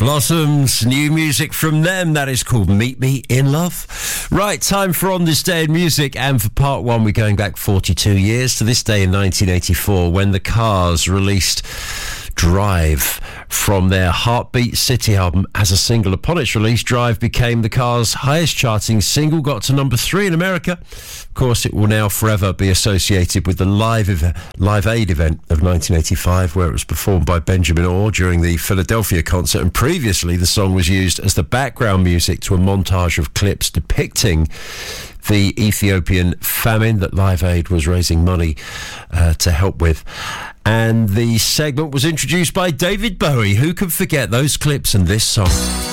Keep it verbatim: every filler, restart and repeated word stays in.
Blossoms, new music from them. That is called Meet Me in Love. Right, time for On This Day in Music. And for part one, we're going back forty-two years to this day in nineteen eighty-four when the Cars released Drive from their Heartbeat City album as a single. Upon its release, Drive became the Cars' highest charting single, got to number three in America. Of course, it will now forever be associated with the Live ev- Live Aid event of nineteen eighty-five, where it was performed by Benjamin Orr during the Philadelphia concert, and previously the song was used as the background music to a montage of clips depicting the Ethiopian famine that Live Aid was raising money uh, to help with. And the segment was introduced by David Bowie. Who could forget those clips and this song?